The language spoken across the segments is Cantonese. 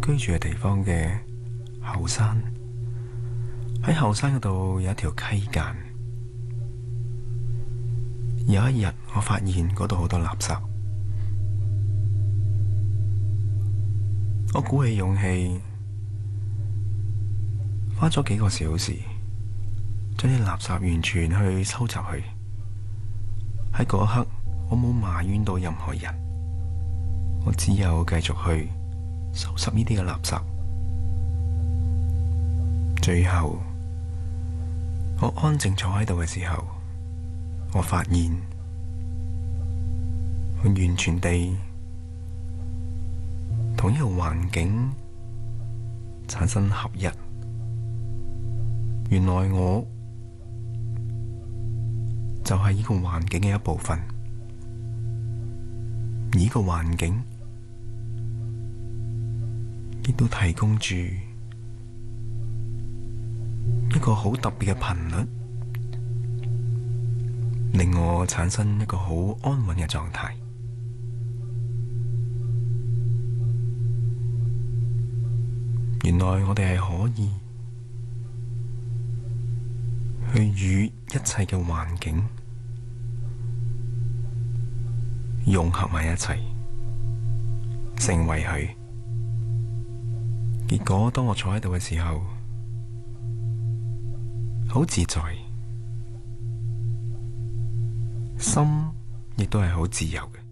居住嘅地方嘅後山，喺後山嗰度有一條溪澗。有一日，我發現嗰度好多垃圾，我鼓起勇氣，花咗幾個小時，將啲垃圾完全去收集去。喺嗰一刻，我冇埋怨到任何人，我只有繼續去收拾呢啲嘅垃圾。最後，我安靜坐喺度嘅時候，我發現我完全地同呢個環境產生合一。原來我就係呢個環境嘅一部分，而呢個環境亦都提供住一個好特別嘅頻率，令我產生一個好安穩嘅狀態。原來我哋係可以去與一切嘅環境融合埋一齊，成為佢。結果當我坐喺度嘅時候，好自在，心亦都係好自由嘅。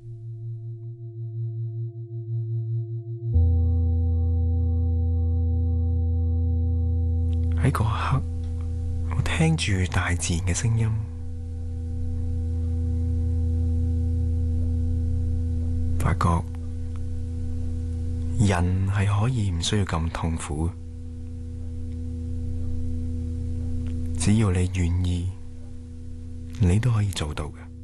喺嗰一刻，我聽住大自然嘅聲音，發覺人係可以唔需要咁痛苦，只要你願意，你都可以做到嘅。